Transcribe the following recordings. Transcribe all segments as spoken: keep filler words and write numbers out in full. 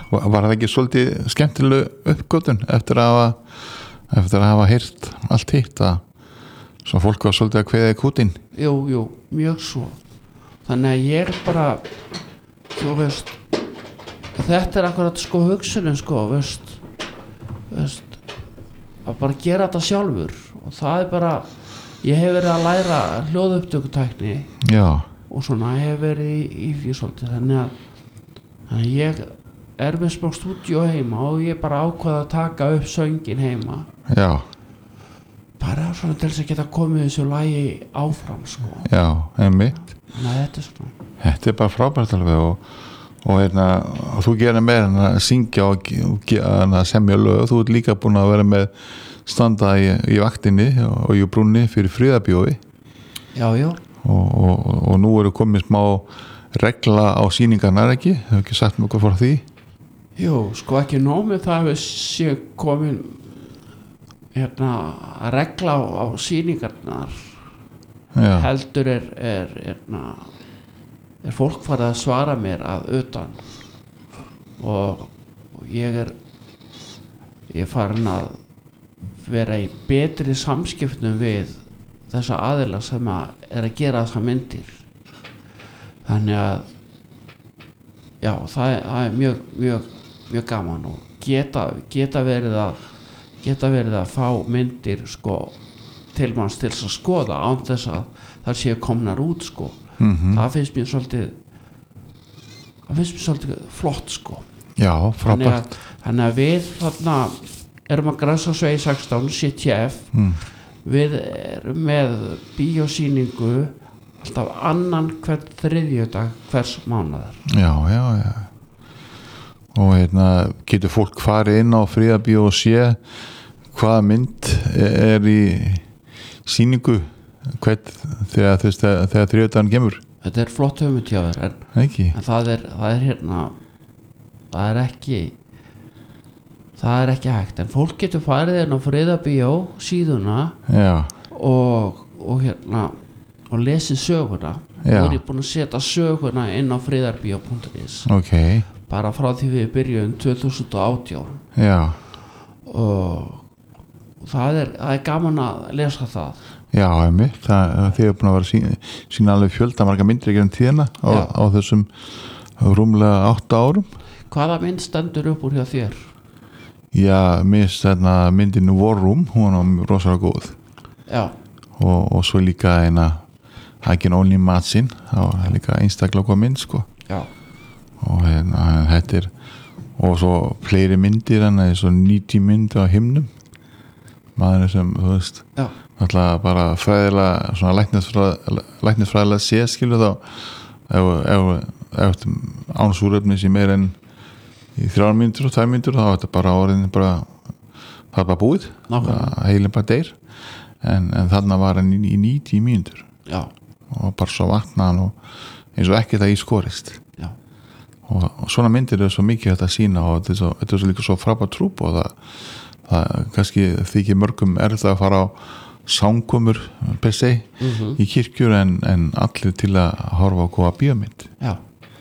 Var það ekki svolítið skemmtileg uppgötun eftir að hafa eftir að hafa heyrt allt hitt að svo fólk var svolítið að kveða í kútinn? Jú, jú, mjög svo. Þannig að ég bara, þú veist, þetta er akkurat sko hugsunin sko, veist, veist, að bara gera þetta sjálfur og það er bara, ég hef verið að læra hljóðupptökutækni Já. og svona hef verið í, í því svolítið, þannig að, þannig að ég er með smá stúdíó heima og ég bara ákvað að taka upp söngin heima. Já. Bara svona til þess að geta komið þessu lagi áfram sko. Já, einmitt. Þannig að þetta er svona. Þetta er bara frábært alveg og, og, hérna, og þú gerir meira en að syngja og, og að semja lög. Þú ert líka búin að vera með standa í, í vaktinni og í brúnni fyrir Friðarbíói. Já, já. Og, og, og nú eru komið smá regla á sýningarnar ekki? Hefur ekki sagt mjög frá því? Jú, sko ekki nóg með það við séu komin hérna að regla á, á sýningarnar. Já. Heldur er, er, er, er fólk farið að svara mér að utan og, og ég er ég er farin að vera í betri samskiptum við þessa aðila sem að er að gera þessa myndir. Þannig að já, það er, það er mjög, mjög, mjög gaman og geta, geta verið að geta verið að fá myndir sko til manns til að skoða án þess að það séu komnar út sko. Mm-hmm. Það finnst mér svolítið það finnst mér svolítið flott sko. Já, frábært. Þannig að, þannig að við þarna erum að Grensásvegi sextán C T F mm. við erum með bíósýningu alltaf annan hvern þriðjudag hvers mánaðar. Já, já, já. Og hérna getur fólk farið inn á Friðarbíó og sé hvaða mynd er í sýningu hvern þegar, þegar, þegar þriðjudaginn kemur. Þetta er flott hugmynd hjá þér en, en það er það er hérna það er ekki það er ekki hægt en fólk getur farið inn á Friðarbíó síðuna Já. og, og hérna og lesið söguna. Já. Þá er ég búin að setja söguna inn á friðarbíó punktur is. Okay. Bara frá því við byrjum tvö þúsund og átján. Já. Og það er, það er gaman að lesa það. Já, einmitt. Það, þið er búin að vera sína, sína alveg fjölda marga myndir ekki en tíðina á, á þessum rúmlega átta árum. Hvaða mynd stendur upp úr hjá þér? Já, mist þarna myndinu War Room, hún var rosalega góð. Já. Og, og svo líka eina I Can Only Imagine, það var líka einstaklega góð mynd, sko. Já. Og hérna, þetta er og svo fleiri myndir hann eða svo níutíu myndir á himnum maður sem, þú veist alltaf bara fræðilega svona læknisfræðilega, læknisfræðilega sé skilu þá ef, ef, ef ánsúrefni sem meir en í þrjár myndir og tvær myndir þá er þetta bara orðin bara það er bara búið, heilin bara deyr en, en þarna var hann í, í níutíu myndir. Já. Og bara svo vatnaðan og eins og ekki það í skorist. Og, og svona myndir er svo mikið þetta að sína og þetta er, svo, þetta er svo líka svo frábært trúp og það, það kannski þykir mörgum erfitt að fara á samkomur per se mm-hmm. í kirkjur en, en allir til að horfa á góða bíómynd. Já.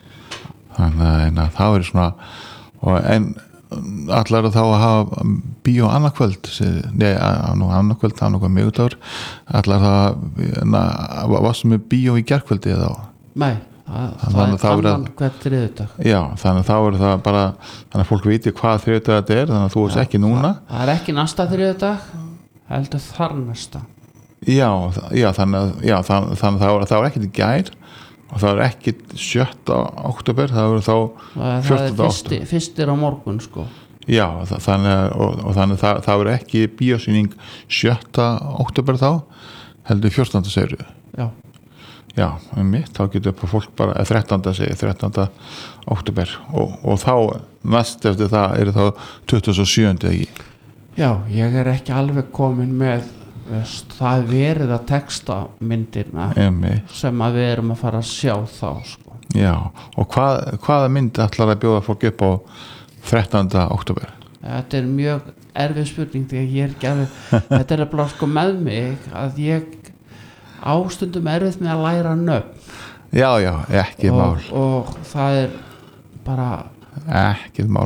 Þannig að það verður svona og en allar þá að hafa bíó annarkvöld nei, annarkvöld, annarkvöld mjögdagur allar það varstu með bíó í gærkvöldi eða á? Nei Það, það er annan hvert þriðjudag. Já, þannig að þá er það bara þannig að fólk viti hvað þriðjudag þetta er þannig að þú veist ekki núna. Það, það er ekki næsta þriðjudag heldur þar næsta. Já, já þannig að já, þannig, þannig að það er ekki til gær og það er ekki sjötta október það er þá fjórtánda október. Fyrst er á morgun sko. Já, það, þannig að og, og þannig að það, það er ekki bíósýning sjötta október þá heldur fjórtánda segir. Já. Já, um mitt, þá getur upp fólk bara þrettánda segi, þrettánda október og, og þá næst eftir það er þá tuttugasta og sjöunda ekki. Já, ég er ekki alveg komin með veist, það er verið að texta myndirna Einmitt. Sem að við erum að fara að sjá þá sko. Já, og hvað, hvaða mynd ætlar að bjóða fólk upp á þrettánda október? Þetta er mjög erfið spurning því að ég er ekki alveg þetta er bara sko með mig að ég ástundum erfið með að læra nöfn. Já, já, ekki og, mál. Og það er bara ekki mál.